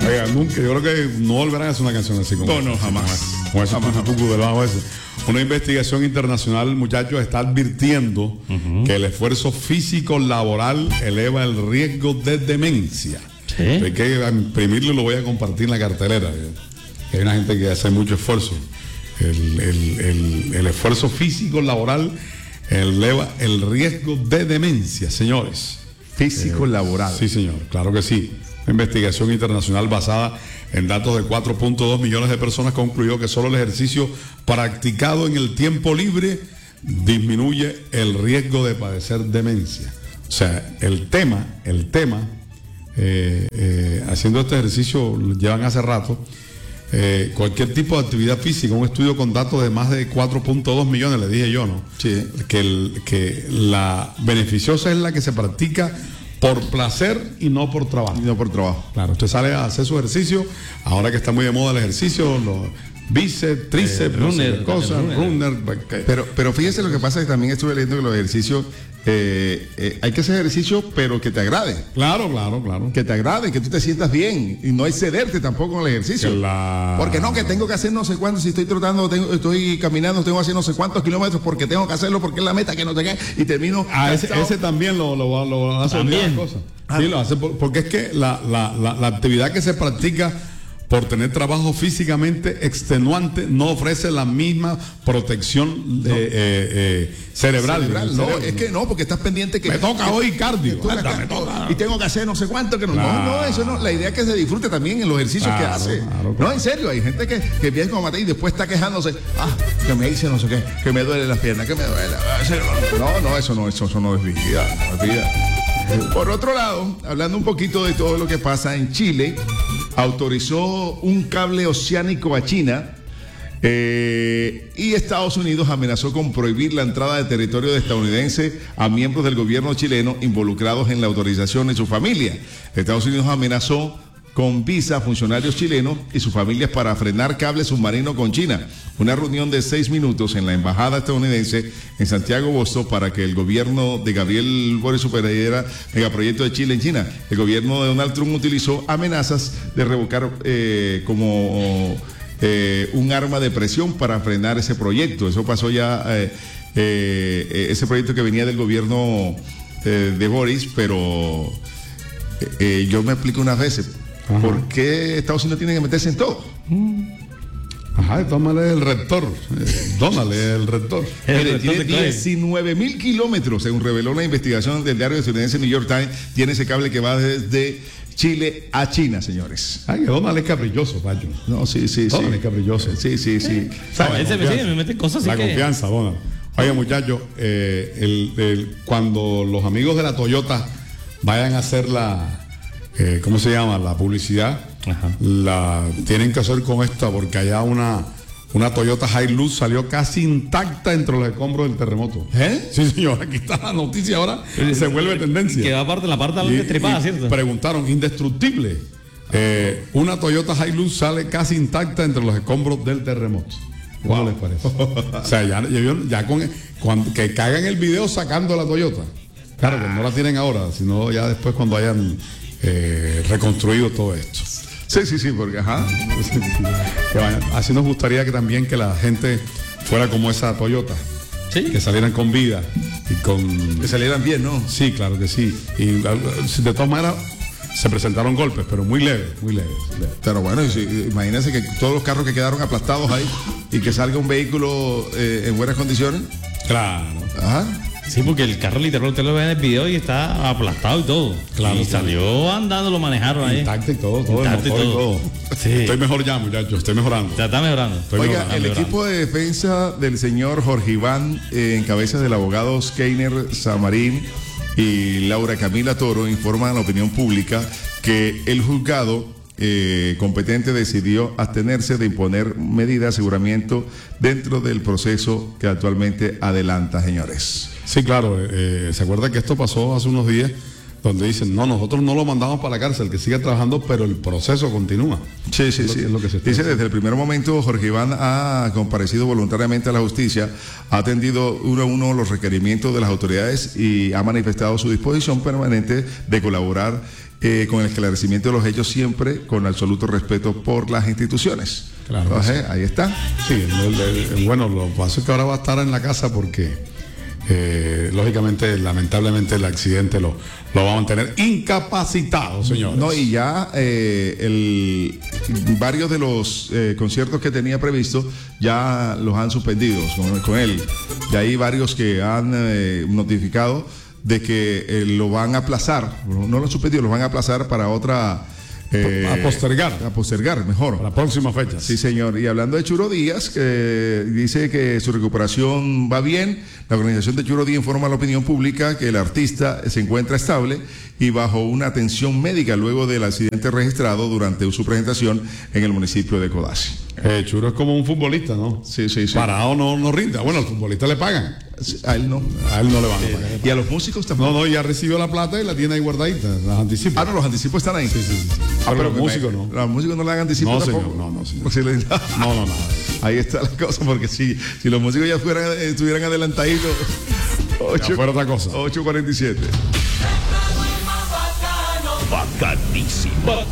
Oiga, nunca, yo creo que no volverán a hacer una canción así como No, jamás. Con ese tucu debajo de eso. Una investigación internacional, muchachos, está advirtiendo que el esfuerzo físico laboral eleva el riesgo de demencia. ¿Sí? Hay que imprimirlo y lo voy a compartir en la cartelera. Hay una gente que hace mucho esfuerzo. El esfuerzo físico laboral eleva el riesgo de demencia, señores. Físico laboral. Sí, señor, claro que sí. Una investigación internacional basada en datos de 4.2 millones de personas concluyó que solo el ejercicio practicado en el tiempo libre disminuye el riesgo de padecer demencia. O sea, el tema, haciendo este ejercicio llevan hace rato, cualquier tipo de actividad física, un estudio con datos de más de 4.2 millones, le dije yo, ¿no? Sí. Que la beneficiosa es la que se practica por placer y no por trabajo. Y no por trabajo. Claro, usted sale a hacer su ejercicio, ahora que está muy de moda el ejercicio, los bíceps, tríceps, runner, runner. Pero fíjese lo que pasa, que también estuve leyendo que los ejercicios, hay que hacer ejercicio, pero que te agrade. Claro. Que te agrade, que tú te sientas bien. Y no excederte tampoco con el ejercicio. Claro. Porque no, que tengo que hacer no sé cuánto, si estoy trotando, estoy caminando, tengo que hacer no sé cuántos kilómetros, porque tengo que hacerlo, porque es la meta, que no te quede, y termino. Ese también lo hace También. cosas. Sí, lo hace porque es que la actividad que se practica por tener trabajo físicamente extenuante no ofrece la misma protección cerebral. No, es que no, porque estás pendiente que me toca hoy cardio. Me toca. Y tengo que hacer no sé cuánto, que no. Claro. No, eso no. La idea es que se disfrute también en los ejercicios que hace. Claro. No, en serio, hay gente que piensa como matar y después está quejándose. Que me dice no sé qué, que me duele las piernas, que me duele. No, eso no es vida. No es vida. Por otro lado, hablando un poquito de todo lo que pasa en Chile, autorizó un cable oceánico a China y Estados Unidos amenazó con prohibir la entrada de territorio estadounidense a miembros del gobierno chileno involucrados en la autorización y su familia. Estados Unidos amenazó con visa a funcionarios chilenos y sus familias para frenar cable submarino con China. Una reunión de 6 minutos en la embajada estadounidense en Santiago Boston para que el gobierno de Gabriel Boric superara megaproyecto de Chile en China. El gobierno de Donald Trump utilizó amenazas de revocar como un arma de presión para frenar ese proyecto. Eso pasó ya, ese proyecto que venía del gobierno de Boris, pero yo me explico unas veces. Ajá. ¿Por qué Estados Unidos tiene que meterse en todo? Tómale el rector. Dónale el rector. Tiene 19.000 kilómetros, según reveló una investigación del diario estadounidense New York Times. Tiene ese cable que va desde Chile a China, señores. Que Donald es caprichoso, Pacho. No, sí. Donald es caprichoso. Sí. Me mete cosas así. La confianza, Donald. Oiga, muchachos, cuando los amigos de la Toyota vayan a hacer ¿cómo se llama? La publicidad. Ajá. La tienen que hacer con esta, porque allá una Toyota Hilux salió casi intacta entre los escombros del terremoto. Sí, señor, aquí está la noticia ahora, se vuelve tendencia. Que va la parte de la estripada, ¿cierto? Preguntaron, indestructible. Una Toyota Hilux sale casi intacta entre los escombros del terremoto. ¿Cómo les parece? O sea, ya cuando que caigan el video sacando la Toyota. Claro, que no la tienen ahora, sino ya después cuando hayan reconstruido todo esto. Sí, porque así nos gustaría que también que la gente fuera como esa Toyota. ¿Sí? Que salieran con vida y que salieran bien, ¿no? Sí, claro que sí. Y de todas maneras se presentaron golpes, pero muy leves. Pero bueno, imagínense que todos los carros que quedaron aplastados ahí y que salga un vehículo en buenas condiciones. Claro. Ajá. Sí, porque el carro literal, usted lo ve en el video y está aplastado y todo. Claro. Y salió andando, lo manejaron ahí. Intacto y todo. Intacto y todo. Sí. Estoy mejor ya, muchachos, estoy mejorando. Está mejorando. Oiga, el equipo de defensa del señor Jorge Iván, en cabeza del abogado Skeiner Samarín y Laura Camila Toro, informan a la opinión pública que el juzgado competente decidió abstenerse de imponer medidas de aseguramiento dentro del proceso que actualmente adelanta, señores. Sí, claro, se acuerda que esto pasó hace unos días, donde dicen, no, nosotros no lo mandamos para la cárcel, que siga trabajando, pero el proceso continúa. Sí. Es lo que se dice, desde el primer momento, Jorge Iván ha comparecido voluntariamente a la justicia, ha atendido uno a uno los requerimientos de las autoridades y ha manifestado su disposición permanente de colaborar con el esclarecimiento de los hechos, siempre con absoluto respeto por las instituciones. Claro. Entonces, ahí está. Sí, bueno, lo que pasa es que ahora va a estar en la casa porque lógicamente, lamentablemente, el accidente lo va a mantener incapacitado, señores. No, y ya varios de los conciertos que tenía previstos ya los han suspendido con él. Y hay varios que han notificado de que lo van a aplazar. No lo han suspendido, lo van a aplazar para otra. A postergar. A postergar, mejor. Para la próxima fecha. Sí, señor. Y hablando de Churo Díaz, que dice que su recuperación va bien, la organización de Churo Díaz informa a la opinión pública que el artista se encuentra estable y bajo una atención médica luego del accidente registrado durante su presentación en el municipio de Codazzi. Churo es como un futbolista, ¿no? Sí. Parado no rinda. Bueno, al futbolista le pagan. A él no. A él no le van a pagar. Y a los músicos también. No, ya recibió la plata y la tiene ahí guardadita. Las anticipos. No, los anticipos están ahí. Sí. Pero los músicos no. Los músicos no le dan anticipos No, tampoco. señor. No, señor. Pues si le- No, nada. Ahí está la cosa, porque si los músicos ya estuvieran adelantaditos. Ya fuera otra cosa. 8:47. Bacanísimo.